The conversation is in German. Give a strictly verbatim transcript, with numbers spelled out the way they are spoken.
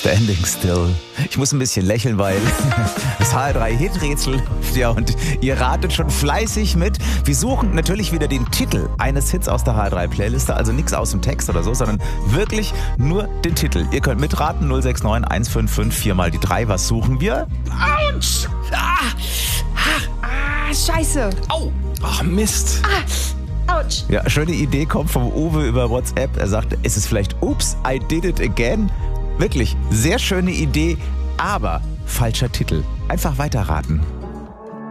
Standing Still. Ich muss ein bisschen lächeln, weil das H R drei Hiträtsel, ja, und ihr ratet schon fleißig mit. Wir suchen natürlich wieder den Titel eines Hits aus der H R drei Playliste, also nichts aus dem Text oder so, sondern wirklich nur den Titel. Ihr könnt mitraten, null sechs neun eins fünf fünf vier mal die drei. Was suchen wir? Autsch! Ah, ah, Ah, scheiße. au! Ach, Mist. Ah, ouch. Ja, schöne Idee kommt vom Uwe über WhatsApp. Er sagt, ist es vielleicht Oops, I did it again? Wirklich, sehr schöne Idee, aber falscher Titel. Einfach weiterraten.